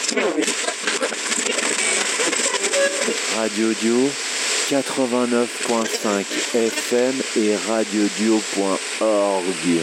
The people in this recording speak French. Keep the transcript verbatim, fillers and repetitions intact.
Radio Dio quatre-vingt-neuf point cinq F M et radiodio point org.